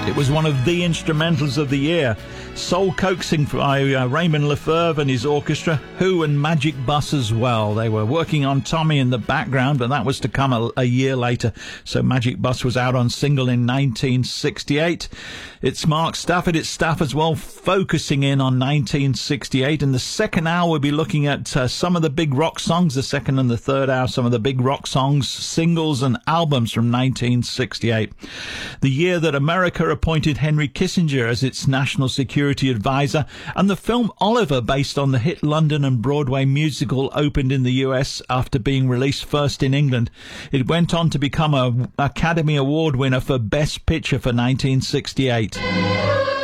It was one of the instrumentals of the year. Soul Coaxing by Raymond Lefebvre and his orchestra, Who and Magic Bus as well. They were working on Tommy in the background, but that was to come a year later. So Magic Bus was out on single in 1968. It's Mark Stafford, it's Staff as well, focusing in on 1968. In the second hour, we'll be looking at some of the big rock songs. The second and the third hour, some of the big rock songs, singles and albums from 1968. The year that America appointed Henry Kissinger as its national security advisor, and the film Oliver, based on the hit London and Broadway musical, opened in the US after being released first in England. It went on to become an Academy Award winner for Best Picture for 1968.